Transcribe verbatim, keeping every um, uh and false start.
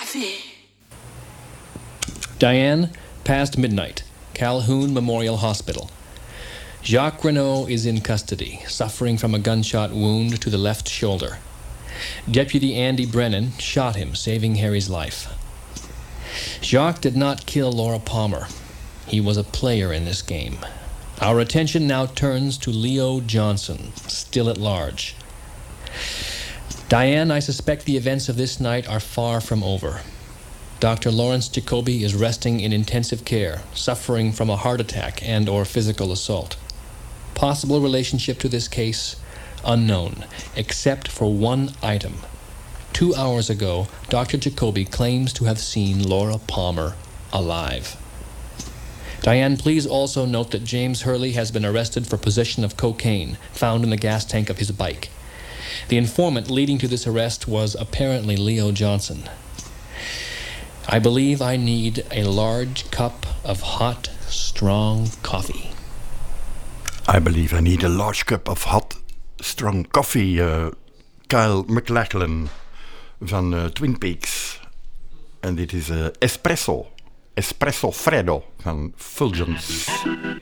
Diane, past midnight, Calhoun Memorial Hospital. Jacques Renault is in custody, suffering from a gunshot wound to the left shoulder. Deputy Andy Brennan shot him, saving Harry's life. Jacques did not kill Laura Palmer. He was a player in this game. Our attention now turns to Leo Johnson, still at large. Diane, I suspect the events of this night are far from over. Doctor Lawrence Jacoby is resting in intensive care, suffering from a heart attack and or physical assault. Possible relationship to this case? Unknown, except for one item. Two hours ago, Doctor Jacoby claims to have seen Laura Palmer alive. Diane, please also note that James Hurley has been arrested for possession of cocaine found in the gas tank of his bike. The informant leading to this arrest was apparently Leo Johnson. I believe I need a large cup of hot, strong coffee. I believe I need a large cup of hot, strong coffee. Uh, Kyle MacLachlan van uh, Twin Peaks. En dit is uh, Espresso. Espresso Freddo van Fulgence.